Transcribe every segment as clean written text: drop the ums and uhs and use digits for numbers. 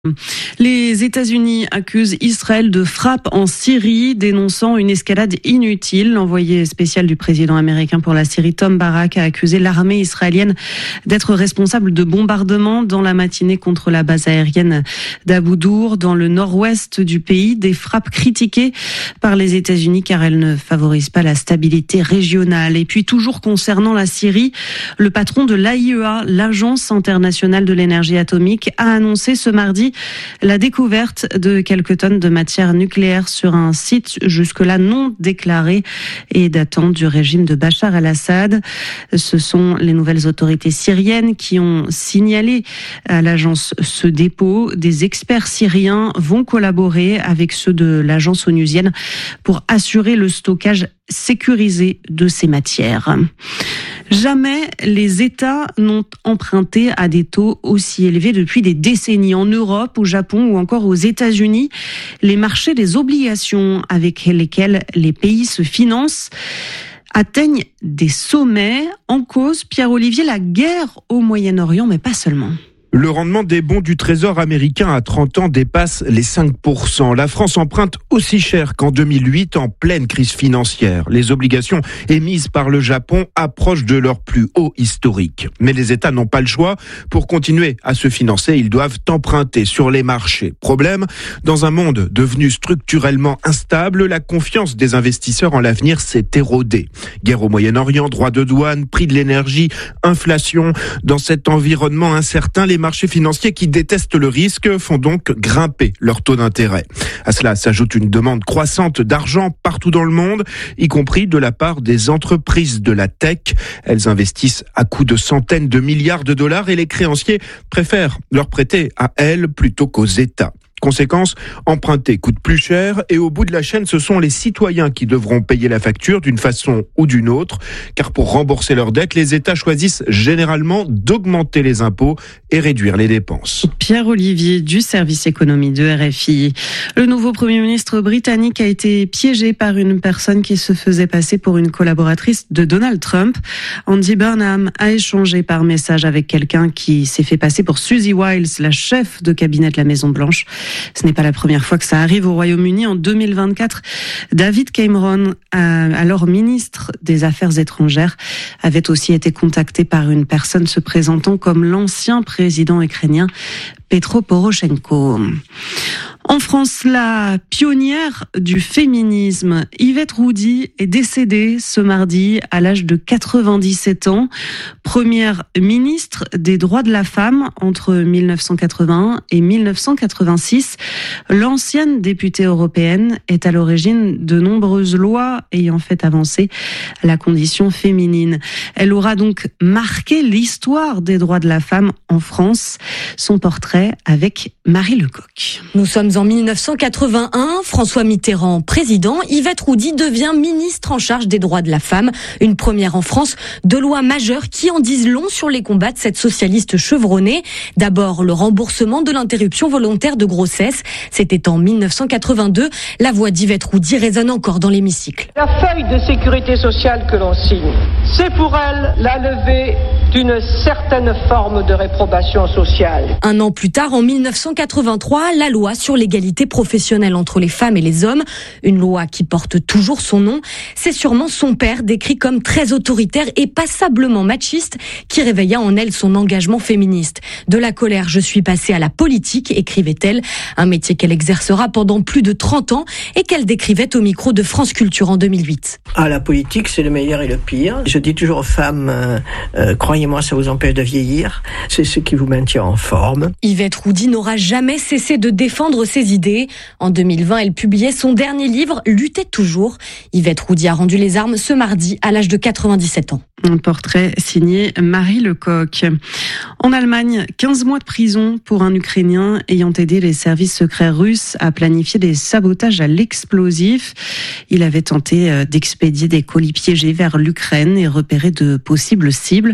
Les États-Unis accusent Israël de frappe en Syrie, dénonçant une escalade inutile. L'envoyé spécial du président américain pour la Syrie, Tom Barak, a accusé l'armée israélienne d'être responsable de bombardements dans la matinée contre la base aérienne d'Abu Dour, dans le nord-ouest du pays. Des frappes critiquées par les États-Unis car elles ne favorisent pas la stabilité régionale. Et puis, toujours concernant la Syrie, le patron de l'AIEA, l'Agence internationale de l'énergie atomique, a annoncé ce mardi la découverte de quelques tonnes de matière nucléaire sur un site jusque-là non déclaré et datant du régime de Bachar el-Assad. Ce sont les nouvelles autorités syriennes qui ont signalé à l'agence ce dépôt. Des experts syriens vont collaborer avec ceux de l'agence onusienne pour assurer le stockage sécurisé de ces matières. Jamais les États n'ont emprunté à des taux aussi élevés depuis des décennies. En Europe, au Japon ou encore aux États-Unis, les marchés des obligations avec lesquels les pays se financent atteignent des sommets. En cause, Pierre-Olivier, la guerre au Moyen-Orient, mais pas seulement. Le rendement des bons du Trésor américain à 30 ans dépasse les 5%. La France emprunte aussi cher qu'en 2008 en pleine crise financière. Les obligations émises par le Japon approchent de leur plus haut historique. Mais les États n'ont pas le choix. Pour continuer à se financer, ils doivent emprunter sur les marchés. Problème, dans un monde devenu structurellement instable, la confiance des investisseurs en l'avenir s'est érodée. Guerre au Moyen-Orient, droits de douane, prix de l'énergie, inflation. Dans cet environnement incertain, les marchés financiers qui détestent le risque font donc grimper leur taux d'intérêt. À cela s'ajoute une demande croissante d'argent partout dans le monde, y compris de la part des entreprises de la tech. Elles investissent à coups de centaines de milliards de dollars et les créanciers préfèrent leur prêter à elles plutôt qu'aux États. Conséquence, emprunter coûte plus cher et au bout de la chaîne, ce sont les citoyens qui devront payer la facture d'une façon ou d'une autre. Car pour rembourser leurs dettes, les États choisissent généralement d'augmenter les impôts et réduire les dépenses. Pierre-Olivier du service économie de RFI. Le nouveau Premier ministre britannique a été piégé par une personne qui se faisait passer pour une collaboratrice de Donald Trump. Andy Burnham a échangé par message avec quelqu'un qui s'est fait passer pour Susie Wiles, la chef de cabinet de la Maison-Blanche. Ce n'est pas la première fois que ça arrive au Royaume-Uni. En 2024, David Cameron, alors ministre des Affaires étrangères, avait aussi été contacté par une personne se présentant comme l'ancien président ukrainien Petro Poroshenko. En France, la pionnière du féminisme, Yvette Roudy, est décédée ce mardi à l'âge de 97 ans. Première ministre des droits de la femme entre 1981 et 1986. L'ancienne députée européenne est à l'origine de nombreuses lois ayant fait avancer la condition féminine. Elle aura donc marqué l'histoire des droits de la femme en France. Son portrait avec Marie Lecoq. Nous sommes en 1981, François Mitterrand président, Yvette Roudy devient ministre en charge des droits de la femme. Une première en France, deux lois majeures qui en disent long sur les combats de cette socialiste chevronnée. D'abord, le remboursement de l'interruption volontaire de grossesse. C'était en 1982. La voix d'Yvette Roudy résonne encore dans l'hémicycle. La feuille de sécurité sociale que l'on signe, c'est pour elle la levée d'une certaine forme de réprobation sociale. Un an plus tard, en 1983, la loi sur l'égalité professionnelle entre les femmes et les hommes, une loi qui porte toujours son nom. C'est sûrement son père, décrit comme très autoritaire et passablement machiste, qui réveilla en elle son engagement féministe. De la colère, je suis passée à la politique, écrivait-elle, un métier qu'elle exercera pendant plus de 30 ans et qu'elle décrivait au micro de France Culture en 2008. Ah, la politique, c'est le meilleur et le pire. Je dis toujours aux femmes, croyez-moi, ça vous empêche de vieillir. C'est ce qui vous maintient en forme. Yvette Roudy n'aura jamais cessé de défendre ses idées. En 2020, elle publiait son dernier livre, Lutter toujours. Yvette Roudy a rendu les armes ce mardi à l'âge de 97 ans. Un portrait signé Marie Lecoq. En Allemagne, 15 mois de prison pour un Ukrainien ayant aidé les services secrets russes à planifier des sabotages à l'explosif. Il avait tenté d'expédier des colis piégés vers l'Ukraine et repérer de possibles cibles.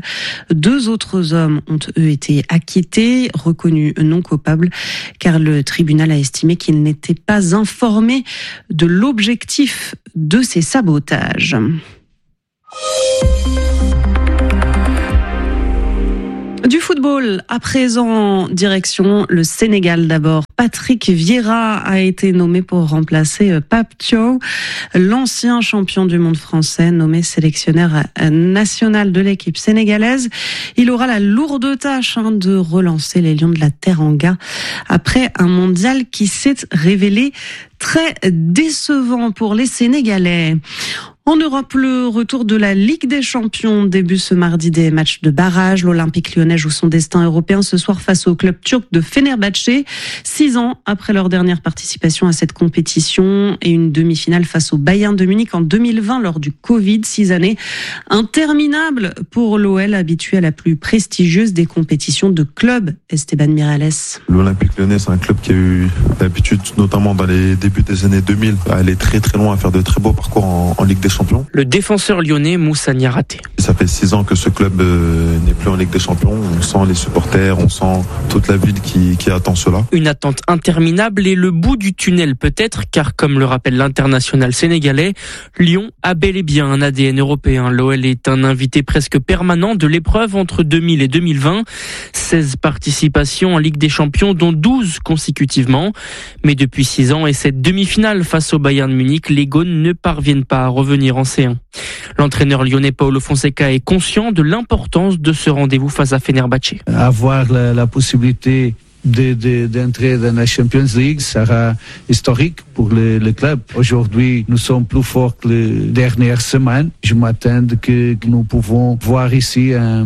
2 autres hommes ont, eux, été acquittés, reconnus non coupables, car le tribunal a estimé qu'ils n'étaient pas informés de l'objectif de ces sabotages. Du football, à présent, direction le Sénégal d'abord. Patrick Vieira a été nommé pour remplacer Pape Thiaw, l'ancien champion du monde français, nommé sélectionneur national de l'équipe sénégalaise. Il aura la lourde tâche de relancer les Lions de la Teranga après un mondial qui s'est révélé très décevant pour les Sénégalais. En Europe, le retour de la Ligue des Champions débute ce mardi des matchs de barrage. L'Olympique Lyonnais joue son destin européen ce soir face au club turc de Fenerbahçe. 6 ans après leur dernière participation à cette compétition et une demi-finale face au Bayern de Munich en 2020 lors du Covid. 6 années interminables pour l'OL, habitué à la plus prestigieuse des compétitions de club. Esteban Miralles. L'Olympique Lyonnais, c'est un club qui a eu l'habitude, notamment dans les débuts des années 2000, à aller très très loin, à faire de très beaux parcours en Ligue des Champions. Le défenseur lyonnais Moussa Niaraté. Ça fait 6 ans que ce club n'est plus en Ligue des Champions. On sent les supporters, on sent toute la ville qui attend cela. Une attente interminable et le bout du tunnel peut-être, car comme le rappelle l'international sénégalais, Lyon a bel et bien un ADN européen. L'OL est un invité presque permanent de l'épreuve entre 2000 et 2020. 16 participations en Ligue des Champions, dont 12 consécutivement. Mais depuis 6 ans et cette demi-finale face au Bayern de Munich, les Gaunes ne parviennent pas à revenir en C1. L'entraîneur lyonnais Paulo Fonseca est conscient de l'importance de ce rendez-vous face à Fenerbahçe. Avoir la possibilité d'entrer dans la Champions League sera historique pour le club. Aujourd'hui, nous sommes plus forts que les dernières semaines. Je m'attends que nous pouvons voir ici un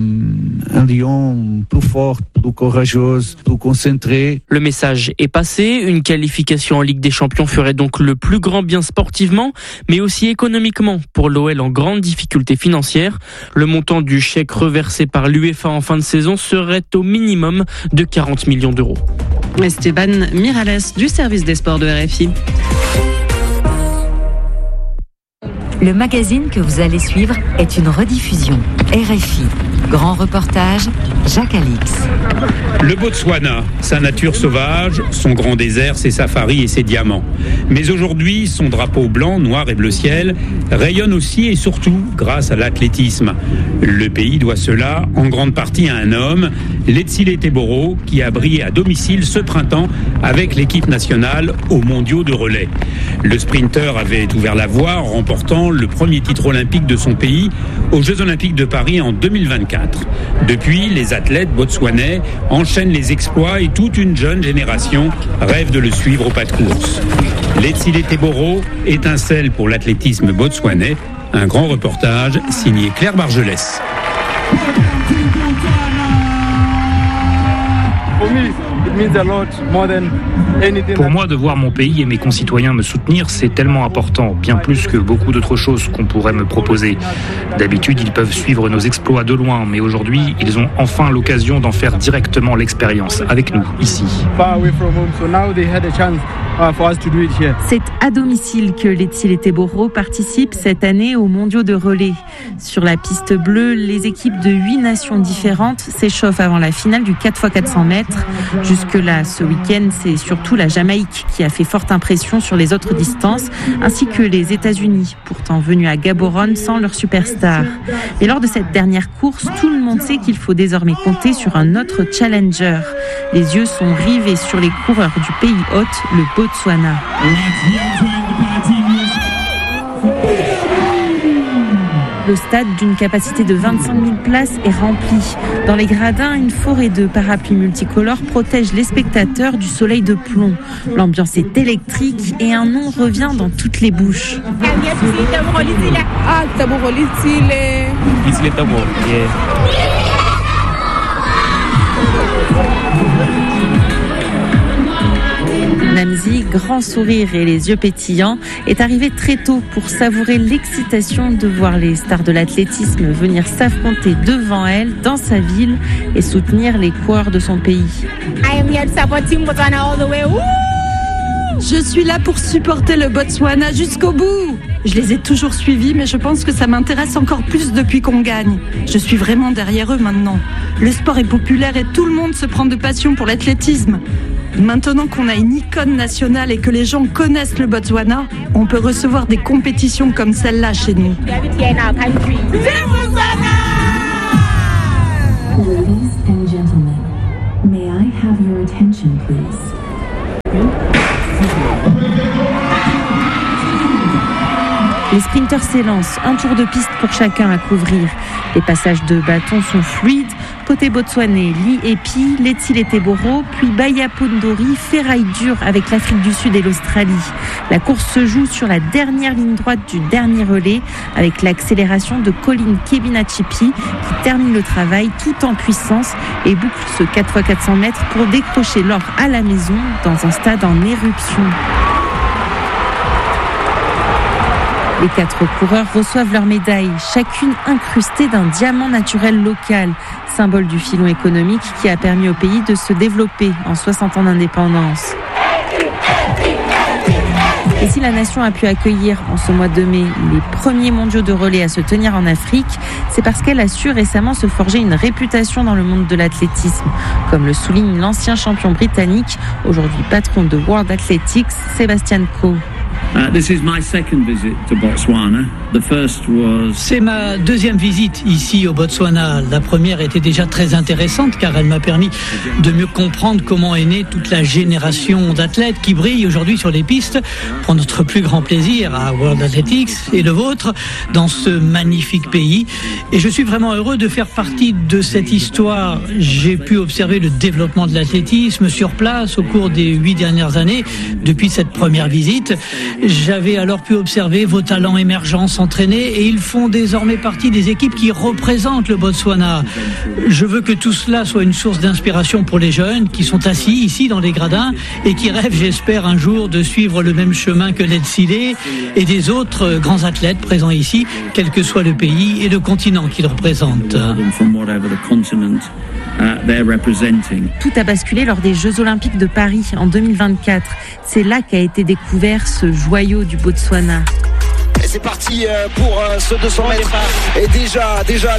Lyon plus fort, plus courageux, plus concentré. Le message est passé. Une qualification en Ligue des Champions ferait donc le plus grand bien sportivement, mais aussi économiquement pour l'OL en grande difficulté financière. Le montant du chèque reversé par l'UEFA en fin de saison serait au minimum de 40 millions d'euros. Esteban Miralles du service des sports de RFI. Le magazine que vous allez suivre est une rediffusion. RFI. Grand reportage, Jacques Alix. Le Botswana, sa nature sauvage, son grand désert, ses safaris et ses diamants. Mais aujourd'hui, son drapeau blanc, noir et bleu ciel rayonne aussi et surtout grâce à l'athlétisme. Le pays doit cela en grande partie à un homme, Letsile Teboro, qui a brillé à domicile ce printemps avec l'équipe nationale aux mondiaux de relais. Le sprinter avait ouvert la voie en remportant le premier titre olympique de son pays aux Jeux Olympiques de Paris en 2024. Depuis, les athlètes botswanais enchaînent les exploits et toute une jeune génération rêve de le suivre au pas de course. Letsile Teboro, étincelle pour l'athlétisme botswanais. Un grand reportage signé Claire Bargelès. Pour moi, de voir mon pays et mes concitoyens me soutenir, c'est tellement important, bien plus que beaucoup d'autres choses qu'on pourrait me proposer. D'habitude, ils peuvent suivre nos exploits de loin, mais aujourd'hui, ils ont enfin l'occasion d'en faire directement l'expérience avec nous, ici. C'est à domicile que Letsile Teboro participe cette année aux mondiaux de relais. Sur la piste bleue, les équipes de 8 nations différentes s'échauffent avant la finale du 4x400 mètres. Jusque-là, ce week-end, c'est surtout la Jamaïque qui a fait forte impression sur les autres distances, ainsi que les États-Unis, pourtant venus à Gaborone sans leur superstar. Mais lors de cette dernière course, tout le monde sait qu'il faut désormais compter sur un autre challenger. Les yeux sont rivés sur les coureurs du pays hôte, le Botswana. Le stade, d'une capacité de 25 000 places, est rempli. Dans les gradins, une forêt de parapluies multicolores protège les spectateurs du soleil de plomb. L'ambiance est électrique et un nom revient dans toutes les bouches. Namzi, grand sourire et les yeux pétillants, est arrivé très tôt pour savourer l'excitation de voir les stars de l'athlétisme venir s'affronter devant elle, dans sa ville, et soutenir les coureurs de son pays. Je suis là pour supporter le Botswana jusqu'au bout. Je les ai toujours suivis, mais je pense que ça m'intéresse encore plus depuis qu'on gagne. Je suis vraiment derrière eux maintenant. Le sport est populaire et tout le monde se prend de passion pour l'athlétisme. Maintenant qu'on a une icône nationale et que les gens connaissent le Botswana, on peut recevoir des compétitions comme celle-là chez nous. Ladies and Les sprinteurs s'élancent, un tour de piste pour chacun à couvrir. Les passages de bâton sont fluides. Côté botswanais, Li Epi, Letsile Teboro, puis Baya Pondori ferraille dur avec l'Afrique du Sud et l'Australie. La course se joue sur la dernière ligne droite du dernier relais avec l'accélération de Colin Kebinachipi qui termine le travail tout en puissance et boucle ce 4x400 mètres pour décrocher l'or à la maison dans un stade en éruption. Les 4 coureurs reçoivent leur médaille, chacune incrustée d'un diamant naturel local, symbole du filon économique qui a permis au pays de se développer en 60 ans d'indépendance. Et si la nation a pu accueillir en ce mois de mai les premiers mondiaux de relais à se tenir en Afrique, c'est parce qu'elle a su récemment se forger une réputation dans le monde de l'athlétisme, comme le souligne l'ancien champion britannique, aujourd'hui patron de World Athletics, Sebastian Coe. C'est ma deuxième visite ici au Botswana. La première était déjà très intéressante car elle m'a permis de mieux comprendre comment est née toute la génération d'athlètes qui brillent aujourd'hui sur les pistes pour notre plus grand plaisir à World Athletics et le vôtre dans ce magnifique pays. Et je suis vraiment heureux de faire partie de cette histoire. J'ai pu observer le développement de l'athlétisme sur place au cours des 8 dernières années depuis cette première visite. J'avais alors pu observer vos talents émergents s'entraîner et ils font désormais partie des équipes qui représentent le Botswana. Je veux que tout cela soit une source d'inspiration pour les jeunes qui sont assis ici dans les gradins et qui rêvent, j'espère, un jour de suivre le même chemin que Letsile et des autres grands athlètes présents ici, quel que soit le pays et le continent qu'ils représentent. Tout a basculé lors des Jeux Olympiques de Paris en 2024. C'est là qu'a été découvert ce joyau du Botswana. Et c'est parti pour ce 200 mètres. Et déjà